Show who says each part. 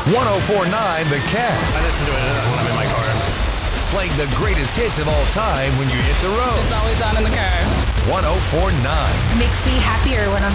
Speaker 1: 1049 The Cat.
Speaker 2: I listen to it when I'm in my car.
Speaker 1: Playing the greatest hits of all time when you hit the road.
Speaker 3: It's always on in the car.
Speaker 1: 1049.
Speaker 4: Makes me happier when I'm